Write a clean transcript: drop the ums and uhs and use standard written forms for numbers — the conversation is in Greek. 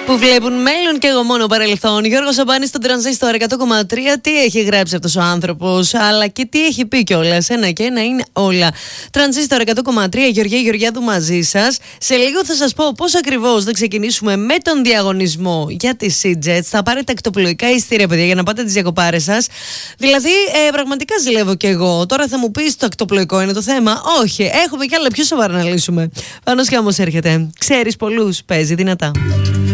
που βλέπουν μέλλον και εγώ μόνο παρελθόν. Γιώργος Σαμπάνης στον Τρανζίστορ 100,3. Τι έχει γράψει αυτός ο άνθρωπος, αλλά και τι έχει πει κιόλας. Ένα και ένα είναι όλα. Τρανζίστορ 100,3. Γεωργία Γεωργιάδου μαζί σας. Σε λίγο θα σας πω πώς ακριβώς θα ξεκινήσουμε με τον διαγωνισμό για τις SeaJets. Θα πάρετε ακτοπλοϊκά ειστήρια, παιδιά, για να πάτε τις διακοπάρες σας. Δηλαδή, πραγματικά ζηλεύω κι εγώ. Τώρα θα μου πεις το ακτοπλοϊκό είναι το θέμα. Όχι, έχουμε κι άλλα πιο σοβαρά να λύσουμε. Πάνω Χιάμος έρχεται. Ξέρεις πολλούς, παίζει δυνατά.